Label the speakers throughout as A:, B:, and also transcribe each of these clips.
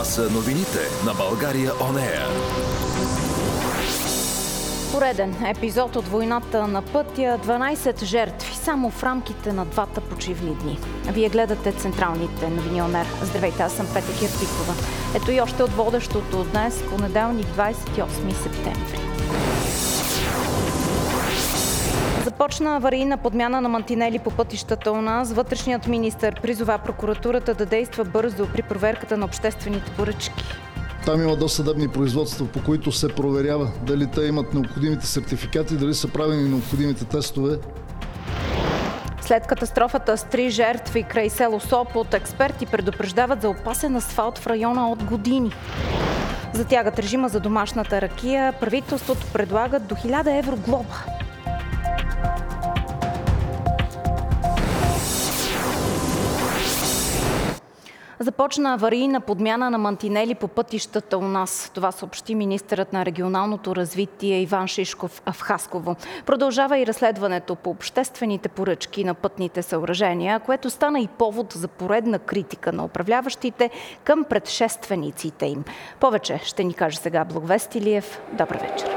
A: са новините на България On Air.
B: Пореден епизод от войната на пътя, 12 жертви само в рамките на двата почивни дни. Вие гледате централните новини On Air. Здравейте, аз съм Петя Кирпикова. Ето и още от водещото днес, понеделник, 28 септември. Започна аварийна подмяна на мантинели по пътищата у нас. Вътрешният министър призова прокуратурата да действа бързо при проверката на обществените поръчки.
C: Там има досъдебни производства, по които се проверява дали те имат необходимите сертификати, дали са правени необходимите тестове.
B: След катастрофата с 3 жертви край село Сопот, експерти предупреждават за опасен асфалт в района от години. Затягат режима за домашната ракия. Правителството предлага до 1000 евро глоба. Започна аварийна подмяна на мантинели по пътищата у нас. Това съобщи министърът на регионалното развитие Иван Шишков в Хасково. Продължава и разследването по обществените поръчки на пътните съоръжения, което стана и повод за поредна критика на управляващите към предшествениците им. Повече ще ни каже сега Благовест Илиев. Добър вечер.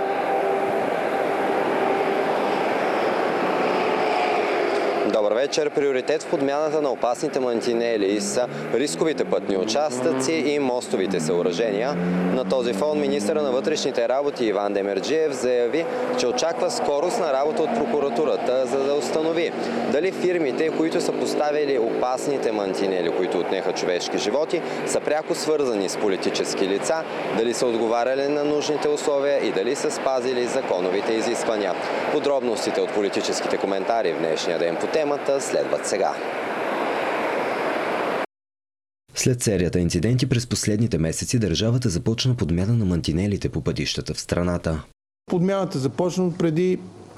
D: Добър вечер. Приоритет в подмяната на опасните мантинели са рисковите пътни участъци и мостовите съоръжения. На този фон министърът на вътрешните работи Иван Демерджиев заяви, че очаква скорост на работа от прокуратурата, за да установи дали фирмите, които са поставили опасните мантинели, които отнеха човешки животи, са пряко свързани с политически лица, дали са отговаряли на нужните условия и дали са спазили законовите изисквания. Подробностите от политическите коментари в днешния ден по темата следват сега.
E: След серията инциденти през последните месеци държавата започна подмяна на мантинелите по пътищата в страната.
F: Подмяната започна преди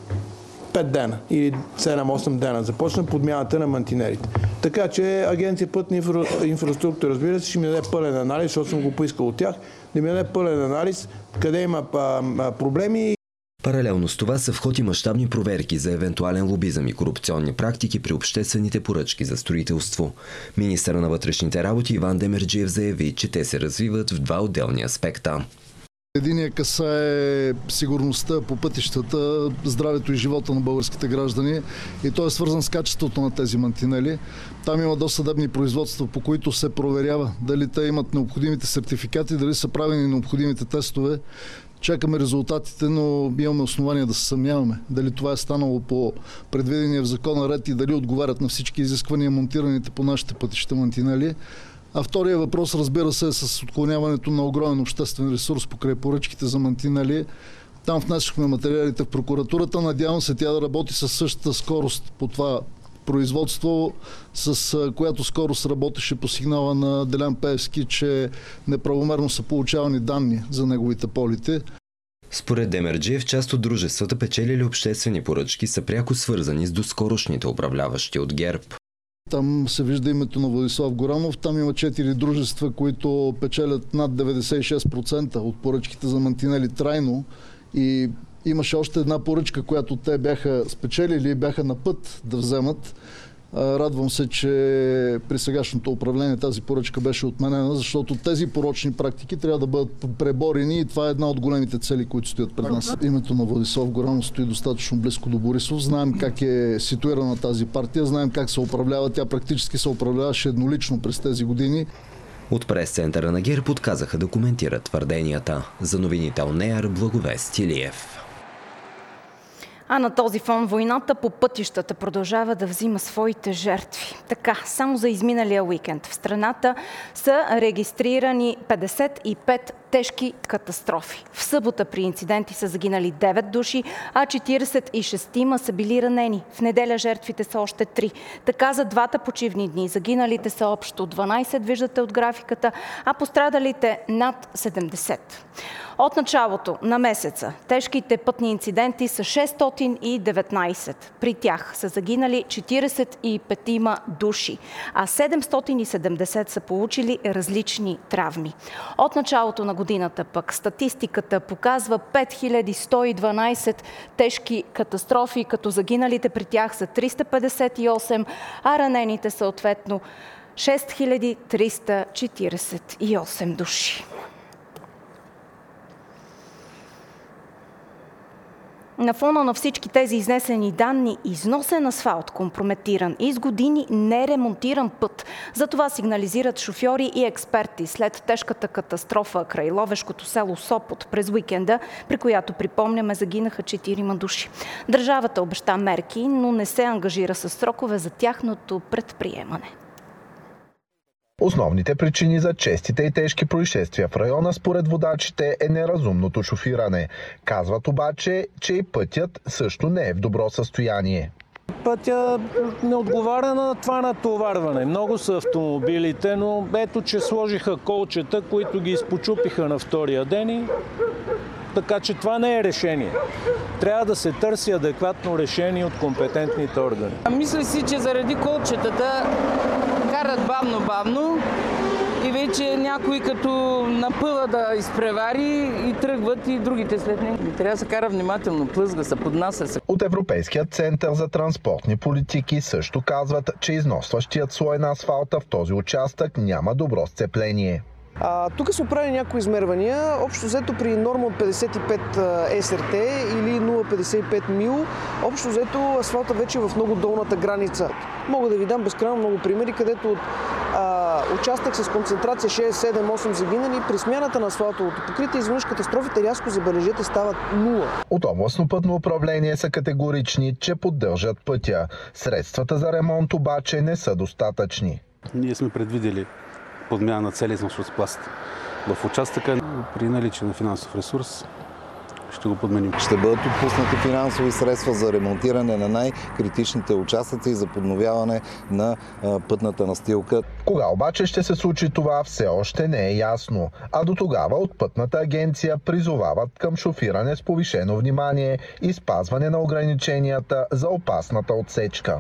F: 5 дена или 7-8 дена. Започна подмяната на мантинелите. Така че Агенция пътна инфраструктура, разбира се, ще ми даде пълен анализ, защото съм го поискал от тях, да ми даде пълен анализ, къде има проблеми.
E: Паралелно с това са в ход и мащабни проверки за евентуален лобизъм и корупционни практики при обществените поръчки за строителство. Министърът на вътрешните работи Иван Демерджиев заяви, че те се развиват в два отделни аспекта.
C: Единият касае сигурността по пътищата, здравето и живота на българските граждани и той е свързан с качеството на тези мантинели. Там има досъдебни производства, по които се проверява дали те имат необходимите сертификати, дали са правени необходимите тестове. Чакаме резултатите, но имаме основания да се съмняваме дали това е станало по предвидения в закона ред и дали отговарят на всички изисквания монтираните по нашите пътища мантинели. А втория въпрос, разбира се, е с отклоняването на огромен обществен ресурс покрай поръчките за мантинели. Там внесохме материалите в прокуратурата. Надявам се тя да работи със същата скорост по това производство, с която скорост работеше по сигнала на Делян Пеевски, че неправомерно са получавани данни за неговите полети.
E: Според Демерджиев, част от дружествата, печелили обществени поръчки, са пряко свързани с доскорошните управляващи от ГЕРБ.
C: Там се вижда името на Владислав Горанов. Там има 4 дружества, които печелят над 96% от поръчките за мантинели трайно. И имаше още една поръчка, която те бяха спечелили и бяха на път да вземат. Радвам се, че при сегашното управление тази поръчка беше отменена, защото тези порочни практики трябва да бъдат преборени и това е една от големите цели, които стоят пред нас. Името на Владислав Горанов стои достатъчно близко до Борисов. Знаем как е ситуирана тази партия, знаем как се управлява. Тя практически се управляваше еднолично през тези години.
E: От прес-центъра на ГЕРБ отказаха да коментират твърденията. За новините On Air, Благовест Илиев.
B: А на този фон войната по пътищата продължава да взима своите жертви. Така, само за изминалия уикенд в страната са регистрирани 55 тежки катастрофи. В събота при инциденти са загинали 9 души, а 46 са били ранени. В неделя жертвите са още 3. Така за двата почивни дни загиналите са общо 12, виждате от графиката, а пострадалите над 70. От началото на месеца тежките пътни инциденти са 619. При тях са загинали 45 души, а 770 са получили различни травми. От началото на годината пък статистиката показва 5112 тежки катастрофи, като загиналите при тях са 358, а ранените съответно 6348 души. На фона на всички тези изнесени данни, износен асфалт, компрометиран и с години неремонтиран път. За това сигнализират шофьори и експерти след тежката катастрофа край ловешкото село Сопот през уикенда, при която, припомняме, загинаха 4 души. Държавата обеща мерки, но не се ангажира с срокове за тяхното предприемане.
G: Основните причини за честите и тежки происшествия в района според водачите е неразумното шофиране. Казват обаче, че и пътят също не е в добро състояние.
H: Пътя не отговаря на това натоварване. Много са автомобилите, но ето, че сложиха колчета, които ги изпочупиха на втория ден, така че това не е решение. Трябва да се търси адекватно решение от компетентните органи.
I: Мисля си, че заради колчетата карат бавно и вече някой като напъва да изпревари и тръгват и другите след него. Трябва да се кара внимателно, плъзга се, поднася се.
G: От Европейския център за транспортни политики също казват, че износващият слой на асфалта в този участък няма добро сцепление.
J: Тук са правили някои измервания. Общо взето при норма от 55 СРТ или 0,55 мил, общо взето асфалта вече е в много долната граница. Мога да ви дам безкрайно много примери, където от участък с концентрация 6, 7, 8 загинали, при смяната на асфалтовото покритие изведнъж катастрофите рязко, забележете, стават 0.
G: От областно пътно управление са категорични, че поддържат пътя. Средствата за ремонт обаче не са достатъчни.
K: Ние сме предвидели подмяна на целия износопласт в участъка. При наличие на финансов ресурс ще го подменим.
L: Ще бъдат отпуснати финансови средства за ремонтиране на най-критичните участъци и за подновяване на пътната настилка.
G: Кога обаче ще се случи това, все още не е ясно. А до тогава от Пътната агенция призовават към шофиране с повишено внимание и спазване на ограниченията за опасната отсечка.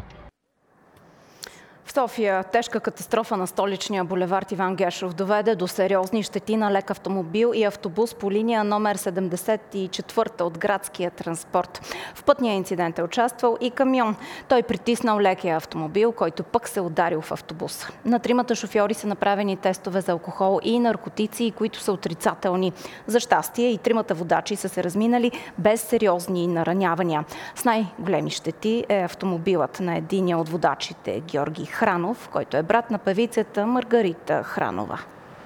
B: В София тежка катастрофа на столичния булевард Иван Гешов доведе до сериозни щети на лек автомобил и автобус по линия номер 74 от градския транспорт. В пътния инцидент е участвал и камион. Той притиснал лекия автомобил, който пък се ударил в автобуса. На 3 шофьори са направени тестове за алкохол и наркотици, които са отрицателни. За щастие и 3 водачи са се разминали без сериозни наранявания. С най-големи щети е автомобилът на единия от водачите Георги Хранов, който е брат на певицата Маргарита Хранова.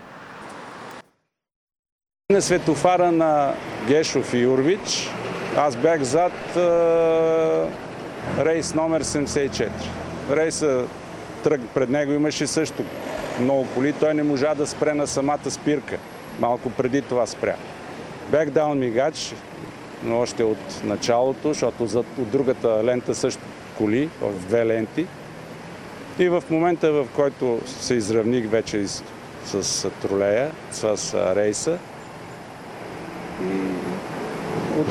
M: На светофара на Гешов и Юрвич аз бях зад рейс номер 74. Рейса пред него имаше също много коли. Той не можа да спре на самата спирка. Малко преди това спря. Бях дал мигач, но още от началото, защото от другата лента също коли, в 2 ленти. И в момента, в който се изравних вече с тролея, с рейса, и от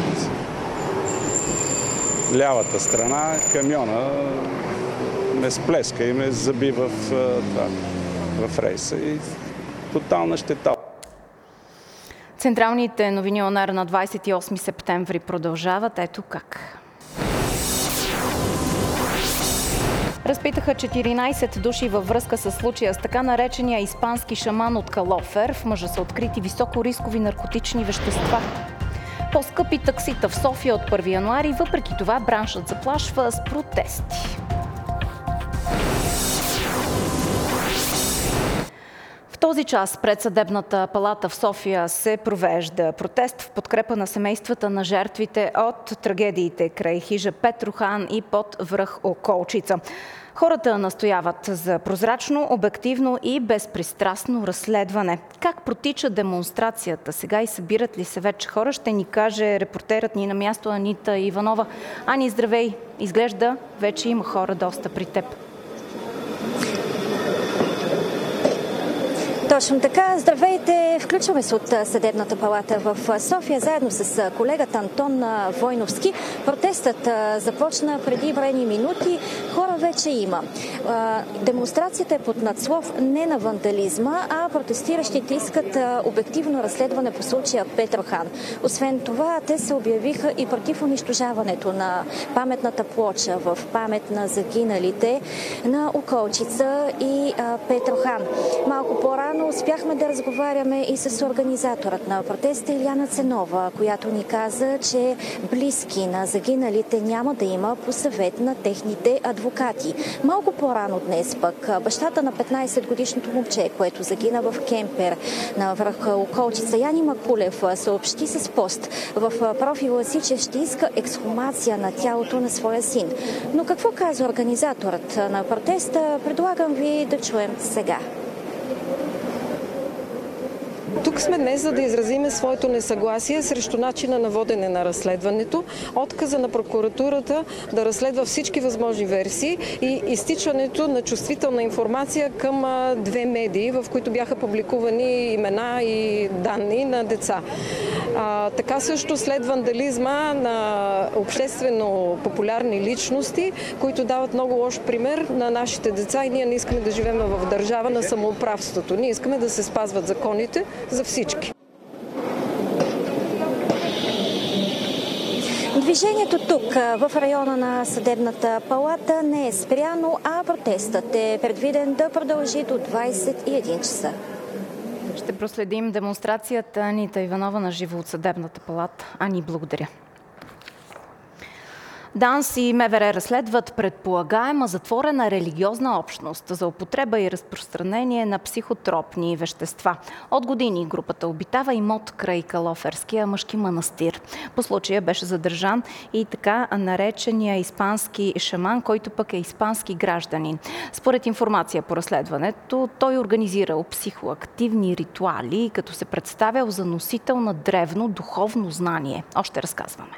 M: лявата страна камиона ме сплеска и ме заби в рейса и тотална щета.
B: Централните новини ОНР на 28 септември продължават. Ето как. Разпитаха 14 души във връзка с случая с така наречения испански шаман от Калофер. В мъжа са открити високорискови наркотични вещества. По-скъпи таксита в София от 1 януари. Въпреки това браншът заплашва с протести. В този час пред Съдебната палата в София се провежда протест в подкрепа на семействата на жертвите от трагедиите край хижа Петрохан и под връх Околчица. Хората настояват за прозрачно, обективно и безпристрастно разследване. Как протича демонстрацията сега и събират ли се вече хора, ще ни каже репортерът ни на място Анита Иванова. Ани, здравей! Изглежда вече има хора доста при теб.
N: Точно така. Здравейте! Включваме се от Съдебната палата в София, заедно с колегата Антон Войновски. Протестът започна преди броени минути. Хора вече има. Демонстрацията е под надслов не на вандализма, а протестиращите искат обективно разследване по случая Петрохан. Освен това, те се обявиха и против унищожаването на паметната плоча в памет на загиналите на Околчица и Петрохан. Малко по-рано успяхме да разговаряме и с организаторът на протеста Илияна Ценова, която ни каза, че близки на загиналите няма да има по съвет на техните адвокати. Малко по-рано днес пък бащата на 15-годишното момче, което загина в кемпер на връх Околчица, Яни Макулев, съобщи с пост в профила си, че ще иска ексхумация на тялото на своя син. Но какво казва организаторът на протеста, предлагам ви да чуем сега.
O: Тук сме днес, за да изразиме своето несъгласие срещу начина на водене на разследването, отказа на прокуратурата да разследва всички възможни версии и изтичането на чувствителна информация към две медии, в които бяха публикувани имена и данни на деца. Така също след вандализма на обществено популярни личности, които дават много лош пример на нашите деца, и ние не искаме да живеем в държава на самоуправството. Ние искаме да се спазват законите за всички.
N: Движението тук, в района на Съдебната палата, не е спряно, а протестът е предвиден да продължи до 21 часа.
B: Ще проследим демонстрацията. Анита Иванова на живо от Съдебната палата. Ани, благодаря. ДАНС и МВР разследват предполагаема затворена религиозна общност за употреба и разпространение на психотропни вещества. От години групата обитава имот край Калоферския мъжки манастир. По случая беше задържан и така наречения испански шаман, който пък е испански гражданин. Според информация по разследването, той организирал психоактивни ритуали, като се представял за носител на древно духовно знание. Още разказваме.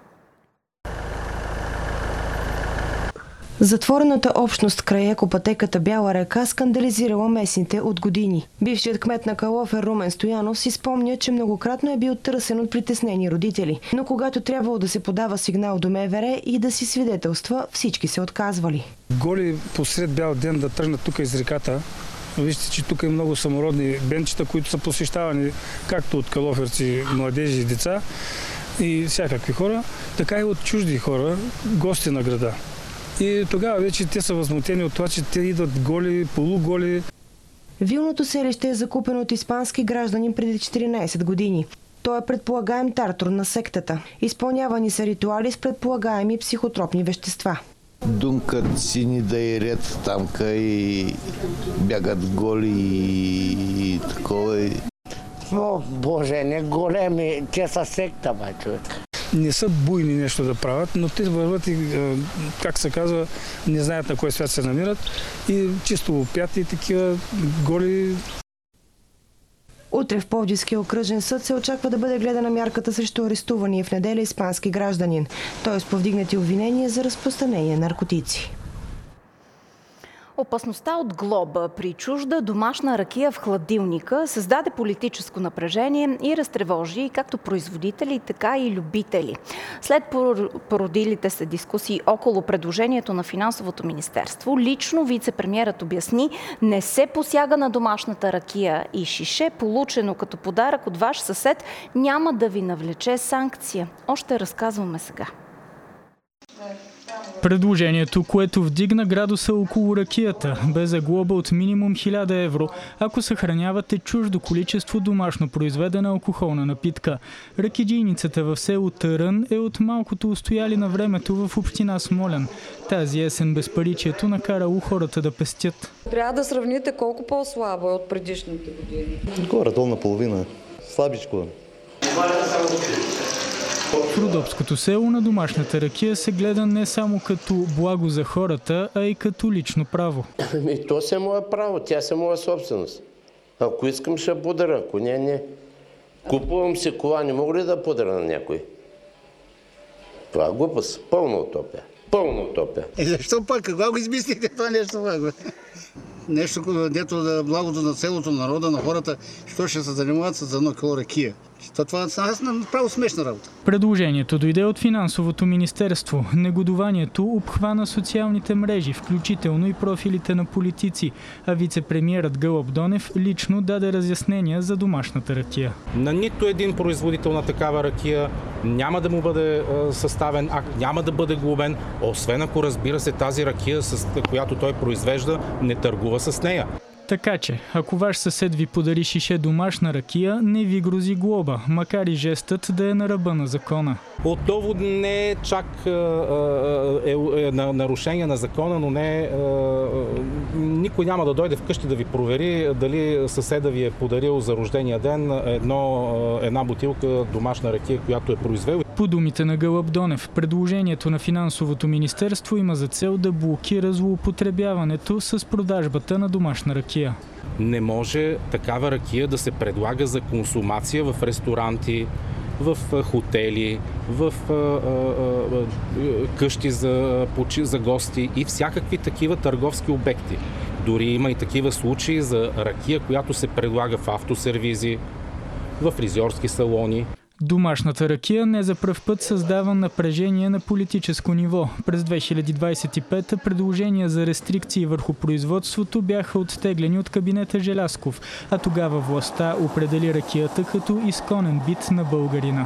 P: Затворената общност край екопътеката Бяла река скандализирала местните от години. Бившият кмет на Калофер Румен Стоянов си спомня, че многократно е бил търсен от притеснени родители. Но когато трябвало да се подава сигнал до МВР и да си свидетелства, всички се отказвали.
Q: Голи посред бял ден да тръгнат тук из реката. Вижте, че тук е много самородни бенчета, които са посещавани както от калоферци, младежи и деца и всякакви хора, така и от чужди хора, гости на града. И тогава вече те са възмутени от това, че те идват голи, полуголи.
P: Вилното селище е закупено от испански гражданин преди 14 години. Той е предполагаем тартор на сектата. Изпълнявани са ритуали с предполагаеми психотропни вещества.
R: Дункат сини да и ред тамка и бягат голи и такова.
S: О, Боже, не големи, те са секта, бе, човек.
Q: Не са буйни нещо да правят, но те върват и, как се казва, не знаят на кой свят се намират и чисто опяти такива голи.
P: Утре в Пловдивския окръжен съд се очаква да бъде гледана мярката срещу арестувания в неделя испански гражданин. Той е с повдигнати обвинения за разпространение на наркотици.
B: Опасността от глоба при чужда домашна ракия в хладилника създаде политическо напрежение и разтревожи както производители, така и любители. След породилите се дискусии около предложението на Финансовото министерство, лично вице-премиерът обясни, не се посяга на домашната ракия и шише, получено като подарък от ваш съсед, няма да ви навлече санкция. Още разказваме сега.
T: Предложението, което вдигна градуса около ракията, бе за глоба от минимум 1000 евро, ако съхранявате чуждо количество домашно произведена алкохолна напитка. Ракиджийницата в село Търън е от малкото устояли на времето в община Смолян. Тази есен безпаричието накарало хората да пестят.
U: Трябва да сравните колко по-слабо е от предишните години.
V: Горе-долу наполовина. Слабичко.
T: В Родопското село на домашната ракия се гледа не само като благо за хората, а и като лично право.
W: То се е мое право, тя се е моя собственост. Ако искам, ще подаря, ако не, не. Купувам си кола, не мога ли да подаря на някой? Това е глупост, пълна утопия. Пълна утопия.
V: Защо пък? Кога го измислихте това нещо?
A: нещо, дето да благото на селото, народа, на хората, що ще се занимават с едно кило ракия. Това е направо смешна работа.
T: Предложението дойде от Финансовото министерство. Негодованието обхвана социалните мрежи, включително и профилите на политици, а вице-премиерът Гълъб Донев лично даде разяснения за домашната ракия.
D: На нито един производител на такава ракия няма да му бъде съставен акт, няма да бъде глобен, освен ако, разбира се, тази ракия, с която той произвежда, не търгува с нея.
T: Така че, ако ваш съсед ви подари шише домашна ракия, не ви грози глоба, макар и жестът да е на ръба на закона.
D: Отново не е чак нарушение на закона, но никой няма да дойде вкъщи да ви провери дали съседа ви е подарил за рождения ден една бутилка домашна ракия, която е произвел.
T: По думите на Гълъб Донев, предложението на Финансовото министерство има за цел да блокира злоупотребяването с продажбата на домашна ракия.
D: Не може такава ракия да се предлага за консумация в ресторанти, в хотели, в къщи за гости и всякакви такива търговски обекти. Дори има и такива случаи за ракия, която се предлага в автосервизи, в фризьорски салони.
T: Домашната ракия не за пръв път създава напрежение на политическо ниво. През 2025 предложения за рестрикции върху производството бяха оттеглени от кабинета Желязков, а тогава властта определи ракията като изконен бит на българина.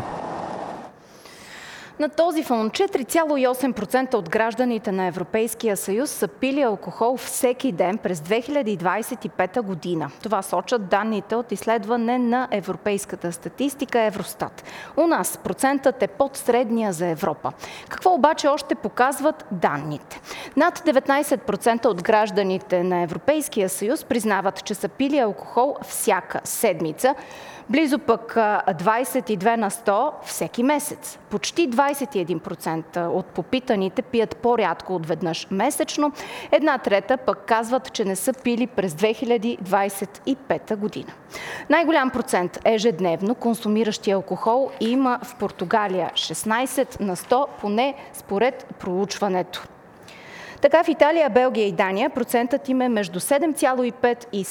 B: На този фон 4,8% от гражданите на Европейския съюз са пили алкохол всеки ден през 2025 година. Това сочат данните от изследване на европейската статистика Евростат. У нас процентът е под средния за Европа. Какво обаче още показват данните? Над 19% от гражданите на Европейския съюз признават, че са пили алкохол всяка седмица. Близо пък 22 на 100 всеки месец. Почти 21% от попитаните пият по-рядко от веднъж месечно. Една трета пък казват, че не са пили през 2025 година. Най-голям процент ежедневно консумиращи алкохол има в Португалия 16 на 100, поне според проучването. Така в Италия, Белгия и Дания процентът им е между 7,5 и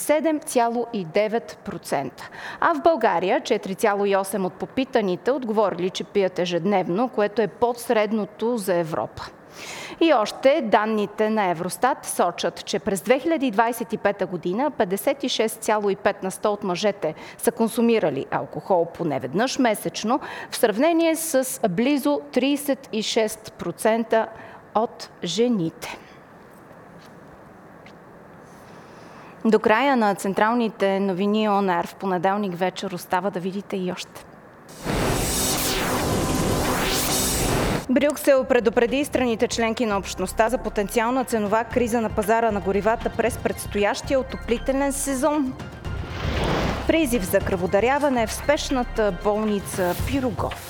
B: 7,9%. А в България 4,8% от попитаните отговорили, че пият ежедневно, което е под средното за Европа. И още данните на Евростат сочат, че през 2025 година 56,5 на 100 от мъжете са консумирали алкохол поне веднъж месечно, в сравнение с близо 36% от жените. До края на централните новини ОНР в понеделник вечер остава да видите и още. Брюксел предупреди страните членки на общността за потенциална ценова криза на пазара на горивата през предстоящия отоплителен сезон. Призив за кръводаряване в спешната болница Пирогов.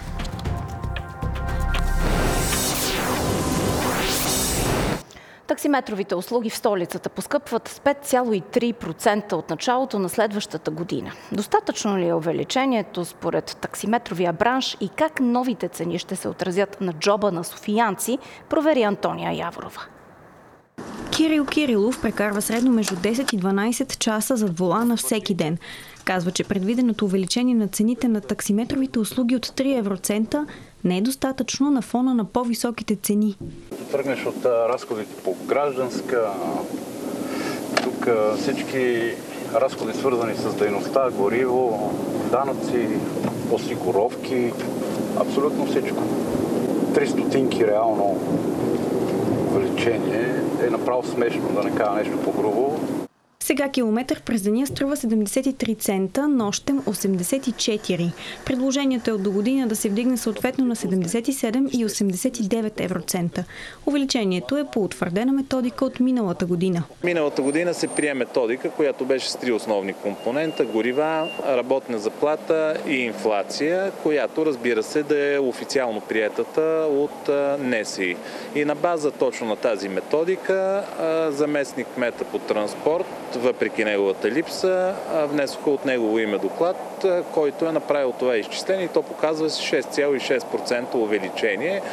B: Таксиметровите услуги в столицата поскъпват с 5,3% от началото на следващата година. Достатъчно ли е увеличението според таксиметровия бранш и как новите цени ще се отразят на джоба на софиянци, провери Антония Яворова.
F: Кирил Кирилов прекарва средно между 10 и 12 часа зад волана всеки ден. Казва, че предвиденото увеличение на цените на таксиметровите услуги от 3 евроцента не е достатъчно на фона на по-високите цени.
X: Тръгнеш от разходите по гражданска, тук всички разходи свързани с дейността, гориво, данъци, осигуровки, абсолютно всичко. 3 стотинки реално увеличение е направо смешно, да не кажа нещо по-грубо.
F: Сега километър през деня струва 73 цента, нощем 84. Предложението е от до година да се вдигне съответно на 77 и 89 евроцента. Увеличението е по утвърдена методика от миналата година.
Y: Миналата година се прие методика, която беше с 3 основни компонента: горива, работна заплата и инфлация, която, разбира се, да е официално приетата от НСИ. И на база точно на тази методика заместник кмета по транспорт, въпреки неговата липса, внесоха от негово име доклад, който е направил това изчисление и то показва 6,6% увеличение.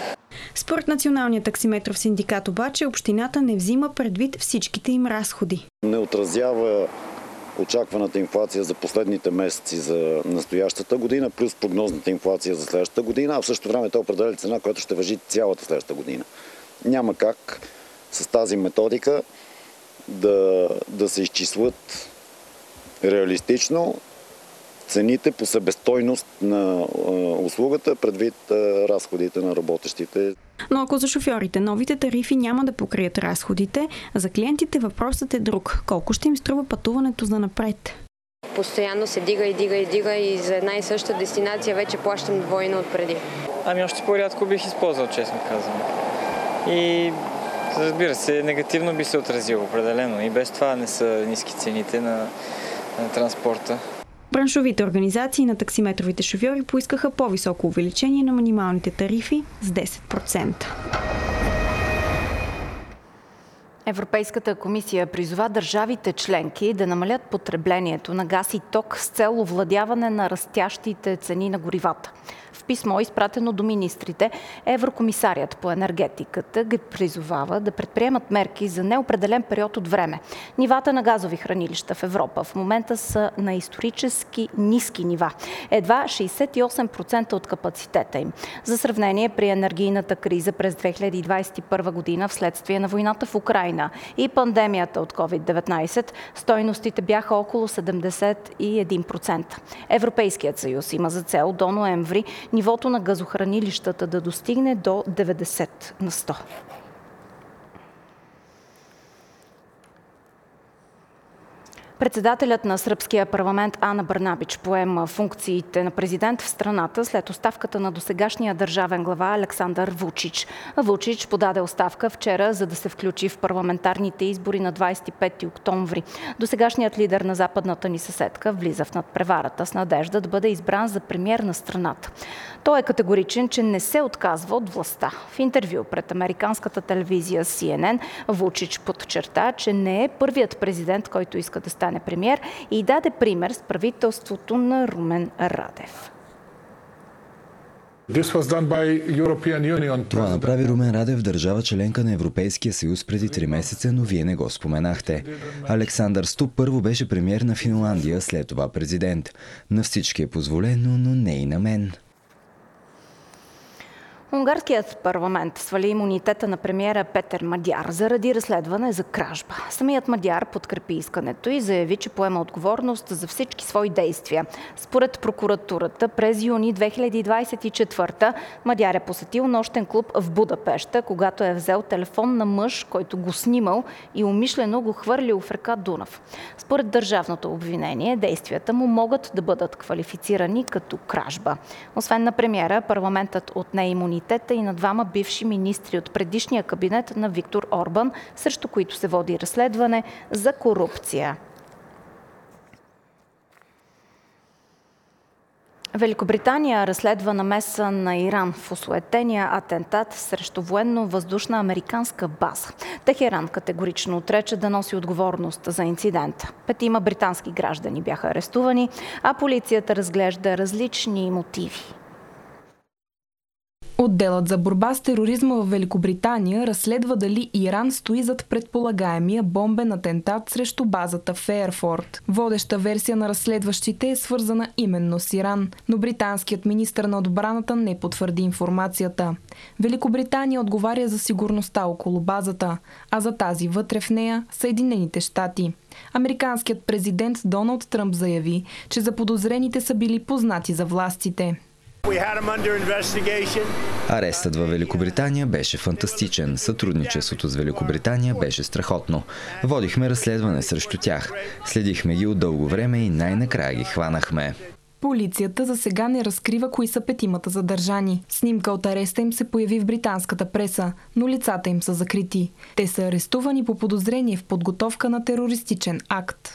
F: Според Националния таксиметров синдикат обаче, общината не взима предвид всичките им разходи.
C: Не отразява очакваната инфлация за последните месеци за настоящата година, плюс прогнозната инфлация за следващата година, а в същото време той определя цена, която ще важи цялата следващата година. Няма как с тази методика да се изчислят реалистично цените по себестойност на услугата предвид разходите на работещите.
F: Но ако за шофьорите новите тарифи няма да покрият разходите, за клиентите въпросът е друг. Колко ще им струва пътуването за напред?
E: Постоянно се дига и за една и съща дестинация вече плащам двойно отпреди.
H: Още по-рядко бих използвал, честно казвам. И разбира се, негативно би се отразило определено. И без това не са ниски цените на транспорта.
F: Браншовите организации на таксиметровите шофьори поискаха по-високо увеличение на минималните тарифи с 10%.
B: Европейската комисия призова държавите членки да намалят потреблението на газ и ток с цел овладяване на растящите цени на горивата. В писмо, изпратено до министрите, еврокомисарият по енергетиката ги призовава да предприемат мерки за неопределен период от време. Нивата на газови хранилища в Европа в момента са на исторически ниски нива. Едва 68% от капацитета им. За сравнение, при енергийната криза през 2021 година вследствие на войната в Украйна и пандемията от COVID-19, стойностите бяха около 71%. Европейският съюз има за цел до ноември нивото на газохранилищата да достигне до 90%. Председателят на сръбския парламент Ана Брнабич поема функциите на президент в страната след оставката на досегашния държавен глава Александър Вучич. Вучич подаде оставка вчера, за да се включи в парламентарните избори на 25 октомври. Досегашният лидер на западната ни съседка влиза в надпреварата с надежда да бъде избран за премиер на страната. Той е категоричен, че не се отказва от властта. В интервю пред американската телевизия CNN Вучич подчерта, че не е първият президент, който иска да стане премиер, и даде пример с правителството на Румен Радев.
I: Това направи Румен Радев, държава членка на Европейския съюз, преди 3 месеца, но вие не го споменахте. Александър Ступ първо беше премиер на Финландия, след това президент. На всички е позволено, но не и на мен.
B: Унгарският парламент свали имунитета на премиера Петър Мадяр заради разследване за кражба. Самият Мадяр подкрепи искането и заяви, че поема отговорност за всички свои действия. Според прокуратурата, през юни 2024 Мадяр е посетил нощен клуб в Будапеща, когато е взел телефон на мъж, който го снимал и умишлено го хвърлил в река Дунав. Според държавното обвинение, действията му могат да бъдат квалифицирани като кражба. Освен на премиера, парламентът отне имунитета и на двама бивши министри от предишния кабинет на Виктор Орбан, срещу които се води разследване за корупция. Великобритания разследва намеса на Иран в осуетения атентат срещу военно-въздушна американска база. Техеран категорично отрече да носи отговорност за инцидента. 5 британски граждани бяха арестувани, а полицията разглежда различни мотиви.
J: Отделът за борба с тероризма в Великобритания разследва дали Иран стои зад предполагаемия бомбен атентат срещу базата в Фейерфорд. Водеща версия на разследващите е свързана именно с Иран, но британският министър на отбраната не потвърди информацията. Великобритания отговаря за сигурността около базата, а за тази вътре в нея Съединените щати. Американският президент Доналд Тръмп заяви, че заподозрените са били познати за властите.
I: Арестът във Великобритания беше фантастичен. Сътрудничеството с Великобритания беше страхотно. Водихме разследване срещу тях. Следихме ги от дълго време и най-накрая ги хванахме.
J: Полицията за сега не разкрива кои са 5 задържани. Снимка от ареста им се появи в британската преса, но лицата им са закрити. Те са арестувани по подозрение в подготовка на терористичен акт.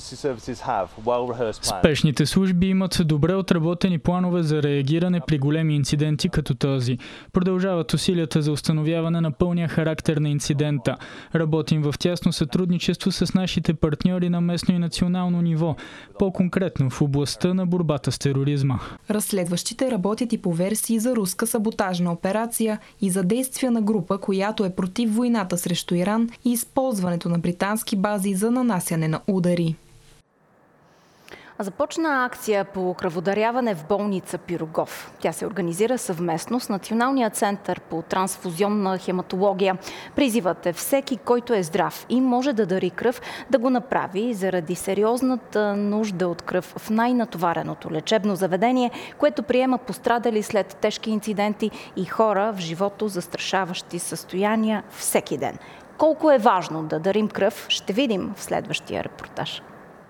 T: Спешните служби имат добре отработени планове за реагиране при големи инциденти като този. Продължават усилията за установяване на пълния характер на инцидента. Работим в тясно сътрудничество с нашите партньори на местно и национално ниво, по-конкретно в областта на борба борбата с тероризма.
J: Разследващите работят и по версии за руска саботажна операция и за действия на група, която е против войната срещу Иран и използването на британски бази за нанасяне на удари.
B: Започна акция по кръводаряване в болница Пирогов. Тя се организира съвместно с Националния център по трансфузионна хематология. Призивът е всеки, който е здрав и може да дари кръв, да го направи заради сериозната нужда от кръв в най-натовареното лечебно заведение, което приема пострадали след тежки инциденти и хора в живото застрашаващи състояния всеки ден. Колко е важно да дарим кръв, ще видим в следващия репортаж.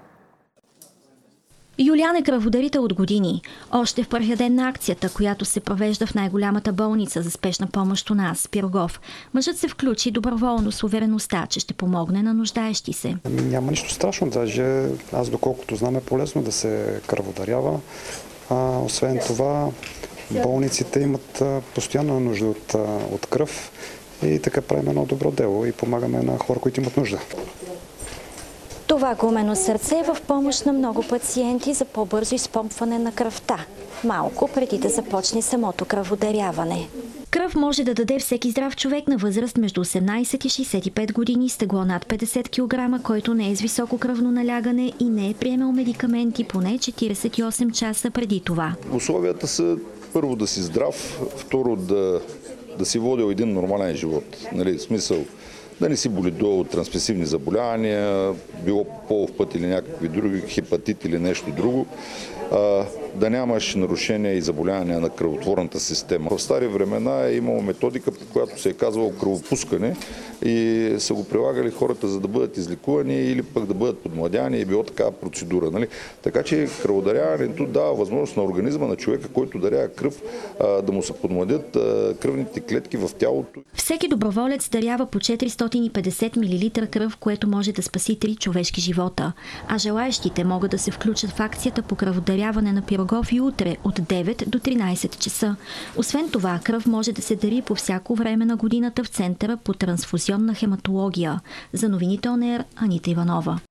N: Юлиан е кръводарител от години. Още в първия ден на акцията, която се провежда в най-голямата болница за спешна помощ у нас, Пирогов, мъжът се включи доброволно с увереността, че ще помогне на нуждаещи се.
G: Няма нищо страшно, даже аз доколкото знам е полезно да се кръводарява. Освен това, болниците имат постоянна нужда от кръв и така правим едно добро дело и помагаме на хора, които имат нужда.
N: Това гумено сърце е в помощ на много пациенти за по-бързо изпомпване на кръвта, малко преди да започне самото кръводаряване. Кръв може да даде всеки здрав човек на възраст между 18 и 65 години с тегло над 50 кг, който не е с високо кръвно налягане и не е приемал медикаменти поне 48 часа преди това.
K: Условията са първо да си здрав, второ да си водил един нормален живот. В смисъл да не си боледувал от трансмисивни заболявания, било полов път или някакви други, хепатит или нещо друго, да нямаш нарушения и заболявания на кръвотворната система. В стари времена е имало методика, по която се е казвало кръвопускане и са го прилагали хората, за да бъдат излекувани или пък да бъдат подмладяни и било такава процедура. Нали? Така че кръводаряването дава възможност на организма на човека, който дарява кръв, да му се подмладят кръвните клетки в тялото.
N: Всеки доброволец дарява по 450 мл кръв, което може да спаси 3 човешки живота. А желаещите могат да се включат в акцията по кръводаряване на Пирогов и утре от 9 до 13 часа. Освен това, кръв може да се дари по всяко време на годината в Центъра по трансфузионна хематология. За новините ОНЕР, Анита Иванова.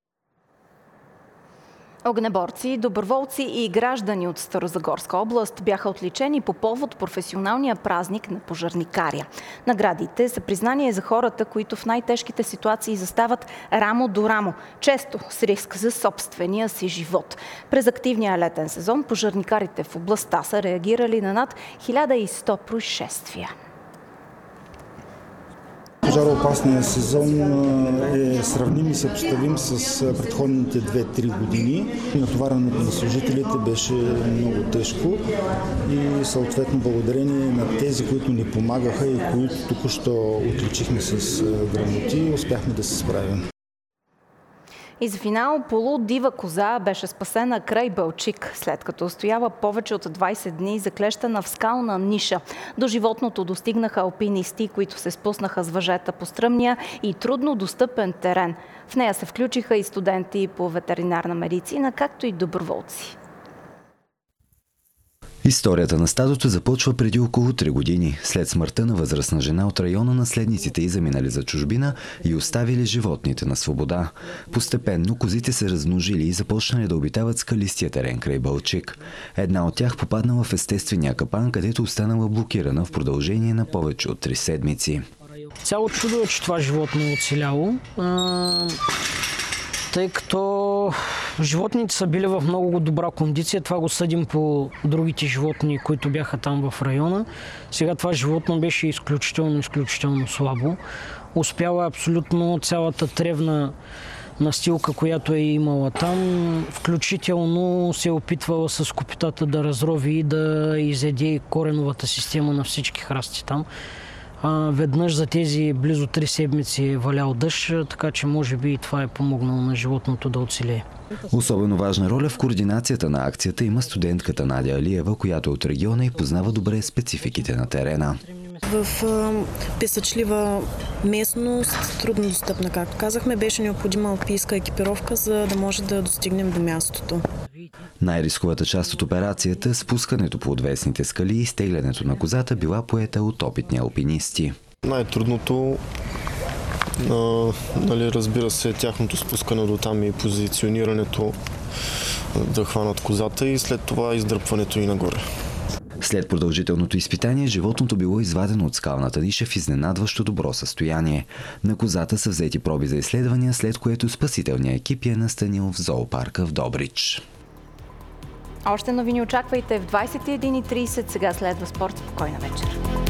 B: Огнеборци, доброволци и граждани от Старозагорска област бяха отличени по повод професионалния празник на пожарникаря. Наградите са признание за хората, които в най-тежките ситуации застават рамо до рамо, често с риск за собствения си живот. През активния летен сезон пожарникарите в областта са реагирали на над 1100 происшествия.
L: Пожароопасният сезон е сравним и съпоставим с предходните 2-3 години. Натоварването на служителите беше много тежко и съответно благодарение на тези, които ни помагаха и които току-що отличихме с грамоти, успяхме да се справим.
B: И за финал полудива коза беше спасена край Балчик, след като стояла повече от 20 дни заклещена в скална ниша. До животното достигнаха алпинисти, които се спуснаха с въжета по стръмния и трудно достъпен терен. В нея се включиха и студенти по ветеринарна медицина, както и доброволци.
I: Историята на стадото започва преди около 3 години, след смъртта на възрастна жена от района. Наследниците й заминали за чужбина и оставили животните на свобода. Постепенно козите се размножили и започнали да обитават скалистия терен край Балчик. Една от тях попаднала в естествения капан, където останала блокирана в продължение на повече от 3 седмици.
M: Цяло чудо е, че това животно е оцеляло, тъй като животните са били в много добра кондиция. Това го съдим по другите животни, които бяха там в района. Сега това животно беше изключително слабо. Успяла абсолютно цялата тревна настилка, която е имала там. Включително се е опитвала с копитата да разрови и да изяде кореновата система на всички храсти там. Веднъж за тези близо 3 седмици е валял дъжд, така че може би и това е помогнало на животното да оцелее.
I: Особено важна роля в координацията на акцията има студентката Надя Алиева, която е от региона и познава добре спецификите на терена.
O: В песъчлива местност, трудно достъпна, както казахме, беше необходима алпийска екипировка, за да може да достигнем до мястото.
I: Най-рисковата част от операцията, спускането по отвесните скали и изтеглянето на козата, била поета от опитни алпинисти.
Z: Най-трудното, разбира се, тяхното спускане до там и позиционирането
P: да хванат козата и след това издръпването и нагоре.
I: След продължителното изпитание, животното било извадено от скалната ниша в изненадващо добро състояние. На козата са взети проби за изследвания, след което спасителният екип я настанил в зоопарка в Добрич.
B: Още новини очаквайте в 21:30. Сега следва спорт. Спокойна вечер.